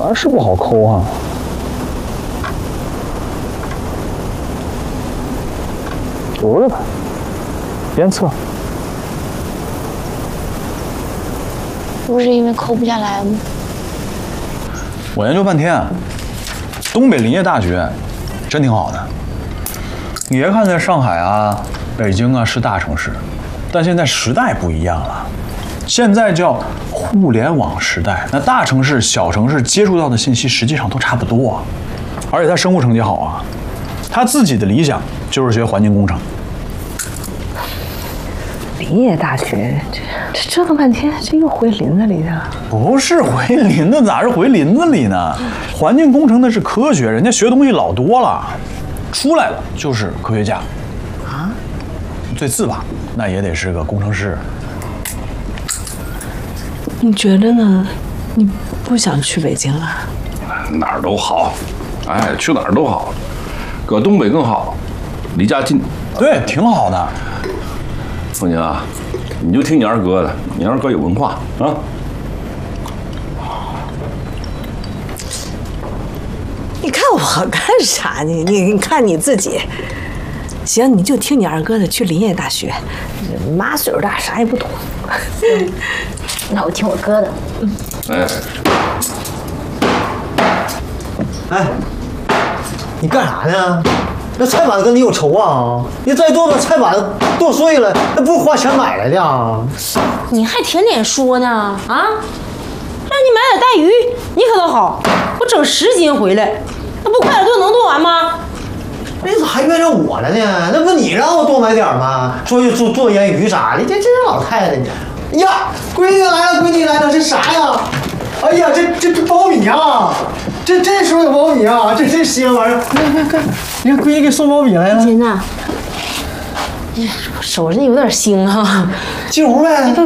钻是不好抠啊。留着吧，鞭策。 不是因为抠不下来吗？ 我研究半天，东北林业大学真挺好的。你别看在上海啊、北京啊是大城市，但现在时代不一样了，现在叫互联网时代。那大城市、小城市接触到的信息实际上都差不多啊。而且他生物成绩好啊，他自己的理想就是学环境工程。 林业大学，这折腾半天，这又回林子里去了。 不是回林子，咋是回林子里呢？环境工程那是科学，人家学东西老多了，出来了就是科学家。啊？最次吧，那也得是个工程师。 你觉得呢？你不想去北京了？ 哪儿都好，哎，去哪儿都好，搁东北更好，离家近。 对，挺好的。 凤姐啊，你就听你二哥的，你二哥有文化啊。 你看我干啥呢？你看你自己。行，你就听你二哥的，去林业大学。妈岁数大，啥也不懂。 那我听我哥的。 哎，你干啥呢？那菜板子跟你有仇啊？你再多把菜板子剁碎了，那不是花钱买来的啊？ 你还天天说呢啊？让你买点带鱼，你可倒好，我整10斤回来，那不快点炖能炖完吗？ 那咋还怨上我了呢？那不你让我多买点吗？做腌鱼啥的，这老太太，呀，闺女来了，闺女来了，这啥呀？哎呀，这苞米啊！这时候有苞米啊！这些玩意儿，看，你看闺女给送苞米来了。 真的，手上有点腥啊。 进屋呗。